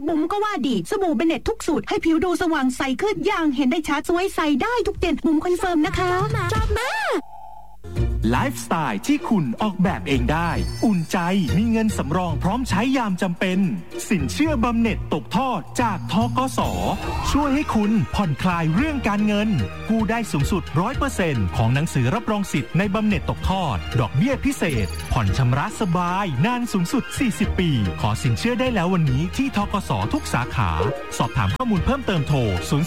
บุ๋มก็ว่าดีสบู่เบเน็ตทุกสูตรให้ผิวดูสว่างใสขึ้นอย่างเห็นได้ชัดสวยใสได้ทุกเดือนบุ๋มคอนเฟิร์มนะคะชอบมากไลฟ์สไตล์ที่คุณออกแบบเองได้อุ่นใจมีเงินสำรองพร้อมใช้ยามจำเป็นสินเชื่อบำเหน็จตกทอดจากธกส.ช่วยให้คุณผ่อนคลายเรื่องการเงินกู้ได้สูงสุด 100% ของหนังสือรับรองสิทธิ์ในบำเหน็จตกทอดดอกเบี้ยพิเศษผ่อนชำระสบายนานสูงสุด40ปีขอสินเชื่อได้แล้ววันนี้ที่ธกส.ทุกสาขาสอบถามข้อมูลเพิ่มเติมโทร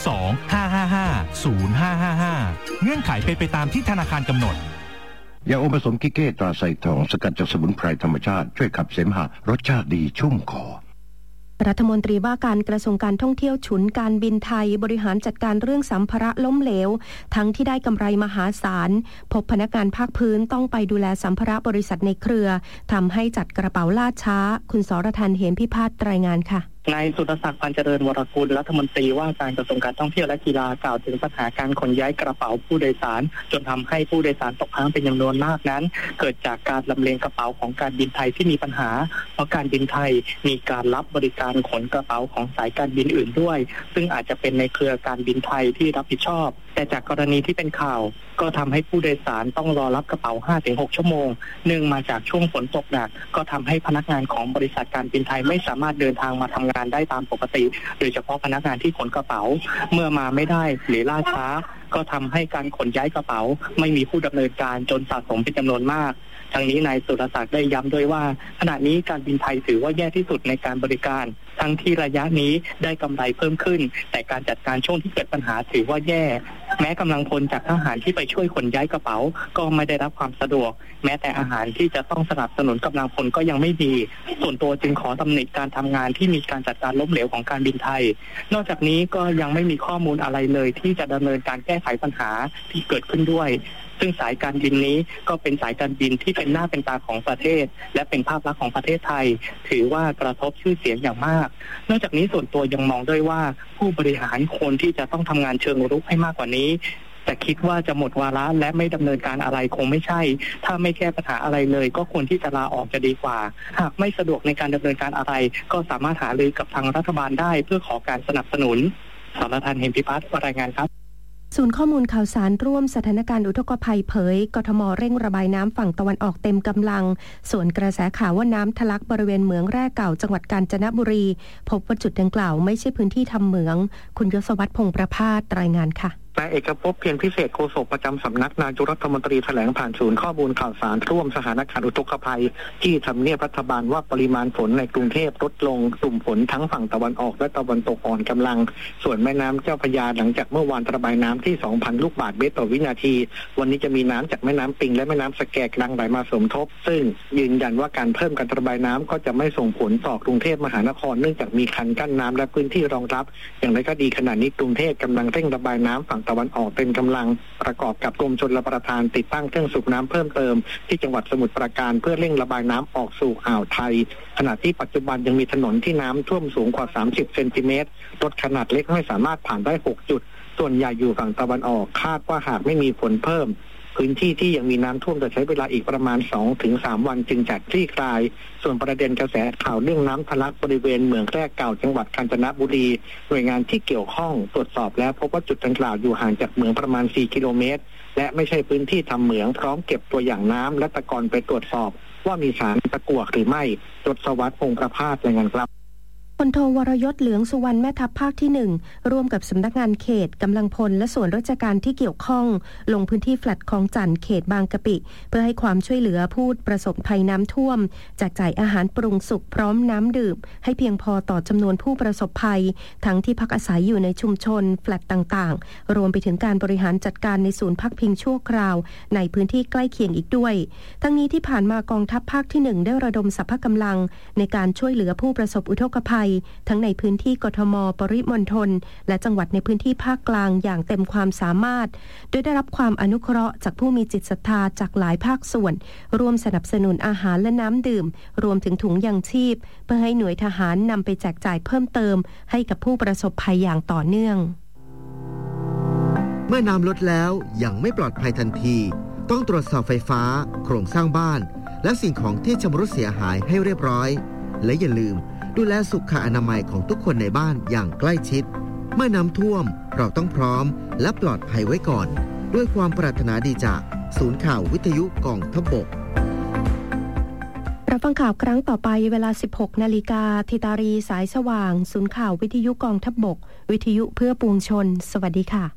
02-555-0555เงื่อนไขเป็นไปตามที่ธนาคารกำหนดยาอมผสมกิเก้ตราไซทองสกัดจากสมุนไพรธรรมชาติช่วยขับเสมหะรสชาติดีชุ่มคอรัฐมนตรีว่าการกระทรวงการท่องเที่ยวฉุนการบินไทยบริหารจัดการเรื่องสัมภาระล้มเหลวทั้งที่ได้กำไรมหาศาลพบพนักงานภาคพื้นต้องไปดูแลสัมภาระบริษัทในเครือทำให้จัดกระเป๋าล่าช้าคุณสรทันเหมพิพัฒน์รายงานค่ะนายสุรศักดิ์ พันเจริญวรกุลรัฐมนตรีว่าการกระทรวงการท่องเที่ยวและกีฬากล่าวถึงปัญหาการขนย้ายกระเป๋าผู้โดยสารจนทำให้ผู้โดยสารตกค้างเป็นจำนวนมากนั้นเกิดจากการลำเลียงกระเป๋าของการบินไทยที่มีปัญหาเพราะการบินไทยมีการรับบริการขนกระเป๋าของสายการบินอื่นด้วยซึ่งอาจจะเป็นในเครือการบินไทยที่รับผิดชอบแต่จากกรณีที่เป็นข่าวก็ทำให้ผู้โดยสารต้องรอรับกระเป๋า 5-6 ชั่วโมงเนื่องมาจากช่วงฝนตกหนักก็ทำให้พนักงานของบริษัทการบินไทยไม่สามารถเดินทางมาทำงานได้ตามปกติโดยเฉพาะพนักงานที่ขนกระเป๋าเมื่อมาไม่ได้หรือล่าช้าก็ทำให้การขนย้ายกระเป๋าไม่มีผู้ดำเนินการจนสะสมเป็นจำนวนมากทางนี้นายสุรศักดิ์ได้ย้ำด้วยว่าขณะนี้การบินไทยถือว่าแย่ที่สุดในการบริการทั้งที่ระยะนี้ได้กำไรเพิ่มขึ้นแต่การจัดการช่วงที่เกิดปัญหาถือว่าแย่แม้กำลังพลจากทหารที่ไปช่วยขนย้ายกระเป๋าก็ไม่ได้รับความสะดวกแม้แต่อาหารที่จะต้องสนับสนุนกำลังพลก็ยังไม่มีส่วนตัวจึงขอตำหนิการทำงานที่มีการจัดการล้มเหลวของการบินไทยนอกจากนี้ก็ยังไม่มีข้อมูลอะไรเลยที่จะดำเนินการแก้ไขปัญหาที่เกิดขึ้นด้วยซึ่งสายการบินนี้ก็เป็นสายการบินที่เป็นหน้าเป็นตาของประเทศและเป็นภาพลักษณ์ของประเทศไทยถือว่ากระทบชื่อเสียงอย่างมากนอกจากนี้ส่วนตัวยังมองด้วยว่าผู้บริหารคนที่จะต้องทำงานเชิงรุกให้มากกว่านี้แต่คิดว่าจะหมดวาระและไม่ดำเนินการอะไรคงไม่ใช่ถ้าไม่แก้ปัญหาอะไรเลยก็ควรที่จะลาออกจะดีกว่าหากไม่สะดวกในการดำเนินการอะไรก็สามารถหารือกับทางรัฐบาลได้เพื่อขอการสนับสนุนสรทันเหมพิพัฒน์รายงานครับศูนย์ข้อมูลข่าวสารร่วมสถานการณ์อุทกภัยเผยกทม.เร่งระบายน้ำฝั่งตะวันออกเต็มกำลังส่วนกระแสข่าวว่าน้ำทะลักบริเวณเหมืองแร่เก่าจังหวัดกาญจนบุรีพบว่าจุดดังกล่าวไม่ใช่พื้นที่ทำเหมืองคุณยศวัฒน์พงษ์ประภาสรายงานค่ะนายเอกภพเพียรพิเศษโฆษกประจำสำนักนายกรัฐมนตรีแถลงผ่านศูนย์ข้อมูลข่าวสารร่วมสถานการณ์อุทกภัยที่ทำเนียบรัฐบาลว่าปริมาณฝนในกรุงเทพลดลงกลุ่มฝนทั้งฝั่งตะวันออกและตะวันตกอ่อนกำลังส่วนแม่น้ำเจ้าพระยาหลังจากเมื่อวานระบายน้ำที่ 2,000 ลูกบาศก์เมตรต่อวินาทีวันนี้จะมีน้ำจากแม่น้ำปิงและแม่น้ำสะแกกลังไหลมาสมทบซึ่งยืนยันว่าการเพิ่มการระบายน้ำก็จะไม่ส่งผลต่อกรุงเทพมหานครเนื่องจากมีคันกั้นน้ำและพื้นที่รองรับอย่างไรก็ดีขณะนี้กรุงเทพกำลังเร่งระบายน้ำฝั่งตะวันออกเป็นกำลังประกอบกับกรมชลประทานติดตั้งเครื่องสูบน้ำเพิ่มเติมที่จังหวัดสมุทรปราการเพื่อเร่งระบายน้ำออกสู่อ่าวไทยขณะที่ปัจจุบันยังมีถนนที่น้ำท่วมสูงกว่า30 เซนติเมตรรถขนาดเล็กไม่สามารถผ่านได้6จุดส่วนใหญ่อยู่ฝั่งตะวันออกคาดว่าหากไม่มีฝนเพิ่มพื้นที่ที่ยังมีน้ำท่วมจะใช้เวลาอีกประมาณ 2-3 วันจึงจะคลี่คลายส่วนประเด็นกระแสข่าวเรื่องน้ำทะลักบริเวณเหมืองแร่เก่าจังหวัดกาญจนบุรีหน่วยงานที่เกี่ยวข้องตรวจสอบแล้วพบว่าจุดดังกล่าวอยู่ห่างจากเหมืองประมาณ4 กิโลเมตรและไม่ใช่พื้นที่ทำเหมืองพร้อมเก็บตัวอย่างน้ำและตะกอนไปตรวจสอบว่ามีสารตะกั่วหรือไม่ยศวัฒน์พงษ์ประภาสรายงานครับพลโทวรยศเหลืองสุวรรณแม่ทัพภาคที่1ร่วมกับสำนักงานเขตกำลังพลและส่วนราชการที่เกี่ยวข้องลงพื้นที่แฟลตคลองจันทน์เขตบางกะปิเพื่อให้ความช่วยเหลือผู้ประสบภัยน้ำท่วมแจกจ่ายอาหารปรุงสุกพร้อมน้ำดื่มให้เพียงพอต่อจำนวนผู้ประสบภัยทั้งที่พักอาศัยอยู่ในชุมชนแฟลตต่างๆรวมไปถึงการบริหารจัดการในศูนย์พักพิงชั่วคราวในพื้นที่ใกล้เคียงอีกด้วยทั้งนี้ที่ผ่านมากองทัพภาคที่1ได้ระดมสรรพกำลังในการช่วยเหลือผู้ประสบอุทกภัยทั้งในพื้นที่กทม.ปริมณฑลและจังหวัดในพื้นที่ภาคกลางอย่างเต็มความสามารถโดยได้รับความอนุเคราะห์จากผู้มีจิตศรัทธาจากหลายภาคส่วนร่วมสนับสนุนอาหารและน้ำดื่มรวมถึงถุงยางชีพเพื่อให้หน่วยทหารนำไปแจกจ่ายเพิ่มเติมให้กับผู้ประสบภัยอย่างต่อเนื่องเมื่อน้ำลดแล้วยังไม่ปลอดภัยทันทีต้องตรวจสอบไฟฟ้าโครงสร้างบ้านและสิ่งของที่ชำรุดเสียหายให้เรียบร้อยและอย่าลืมดูแลสุขอนามัยของทุกคนในบ้านอย่างใกล้ชิดเมื่อน้ำท่วมเราต้องพร้อมและปลอดภัยไว้ก่อนด้วยความปรารถนาดีจากศูนย์ข่าววิทยุกองทัพบกรับฟังข่าวครั้งต่อไปเวลา 16 นาฬิกาธิตารีสายสว่างศูนย์ข่าววิทยุกองทัพบกวิทยุเพื่อปวงชนสวัสดีค่ะ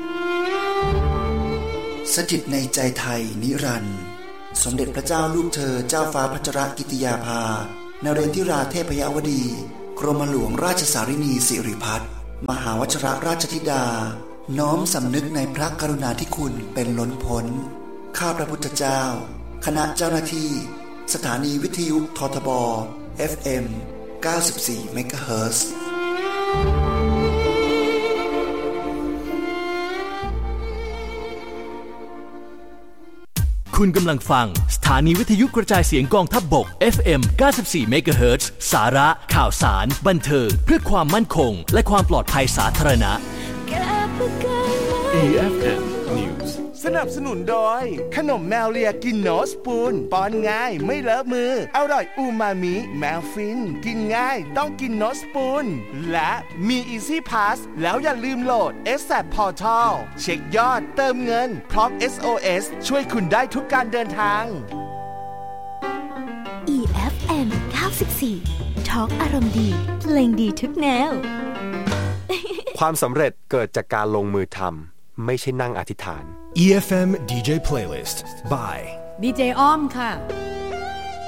สถิตในใจไทยนิรันดร์สมเด็จพระเจ้าลูกเธอเจ้าฟ้าพัชรกิติยาภานเรนทิราเทพยวดีกรมหลวงราชสารินีสิริพัฒน์มหาวชิรราชธิดาน้อมสำนึกในพระกรุณาธิคุณเป็นล้นพ้นข้าพระพุทธเจ้าคณะเจ้าหน้าที่สถานีวิทยุททบ FM 94 เมกะเฮิรตซ์คุณกำลังฟังสถานีวิทยุกระจายเสียงกองทัพบก FM 94 เมกะเฮิรตซ์สาระข่าวสารบันเทิงเพื่อความมั่นคงและความปลอดภัยสาธารณะ EFM News สนับสนุนโดยขนมแมวเลียกินโนสปูนป้อนง่ายไม่เลอะมืออร่อยอูมามิแมวฟินกินง่ายต้องกินโนสปูนและมี Easy Pass แล้วอย่าลืมโหลด SAP Portal เช็คยอดเติมเงินพร้อม SOS ช่วยคุณได้ทุกการเดินทาง EFM 94ทอล์กอารมณ์ดีเพลงดีทุกแนวความสำเร็จเกิดจากการลงมือทำไม่ใช่นั่งอธิษฐาน EFM DJ Playlist by ดีเจอ้อมค่ะ